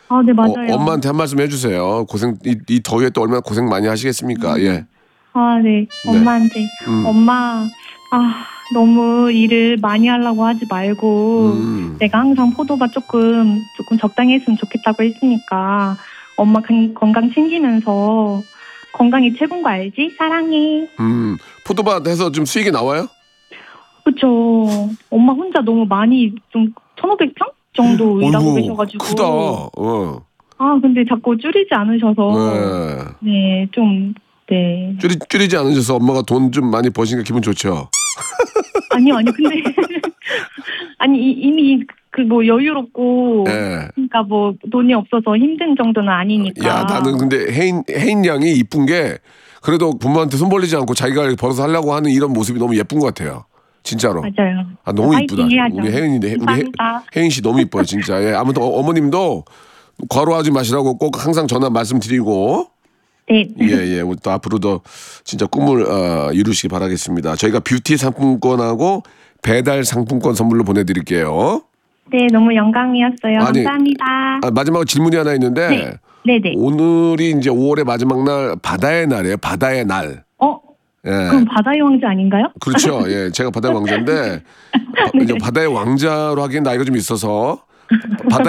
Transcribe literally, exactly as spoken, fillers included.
아, 네, 어, 맞아요. 엄마한테 한 말씀 해주세요. 고생 이, 이 더위에 또 얼마나 고생 많이 하시겠습니까? 음. 예. 아, 네. 네. 엄마한테. 음. 엄마, 아, 너무 일을 많이 하려고 하지 말고, 음. 내가 항상 포도밭 조금, 조금 적당히 했으면 좋겠다고 했으니까, 엄마 건, 건강 챙기면서, 건강이 최고인 거 알지? 사랑해. 음. 포도밭 해서 좀 수익이 나와요? 그쵸. 엄마 혼자 너무 많이, 좀, 천오백 평 정도 일하고 어이구, 계셔가지고. 크다. 어. 아, 근데 자꾸 줄이지 않으셔서, 네. 네, 좀, 네. 줄이, 줄이지 않으셔서 엄마가 돈 좀 많이 버시니까 기분 좋죠. 아니요, 아니요. 근데 아니 이, 이미 그 뭐 여유롭고 예. 그러니까 뭐 돈이 없어서 힘든 정도는 아니니까. 야, 나는 근데 혜인, 혜인 양이 이쁜 게 그래도 부모한테 손 벌리지 않고 자기가 이렇게 벌어서 하려고 하는 이런 모습이 너무 예쁜 것 같아요. 진짜로. 맞아요. 아, 너무 이쁘다. 파이팅 해야죠. 우리 혜인인데, 우리 혜, 감사합니다. 혜인 씨 너무 이뻐요, 진짜. 예. 아무튼 어, 어머님도 과로하지 마시라고 꼭 항상 전화 말씀드리고. 네. 예, 예. 우리 또 앞으로도 진짜 꿈을 어, 이루시기 바라겠습니다. 저희가 뷰티 상품권하고 배달 상품권 선물로 보내드릴게요. 네, 너무 영광이었어요. 아니, 감사합니다. 아, 마지막으로 질문이 하나 있는데 네. 네네. 오늘이 이제 오월의 마지막 날 바다의 날이에요. 바다의 날. 어? 예. 그럼 바다의 왕자 아닌가요? 그렇죠. 예. 제가 바다의 왕자인데 바, 이제 바다의 왕자로 하기엔 나이가 좀 있어서 바다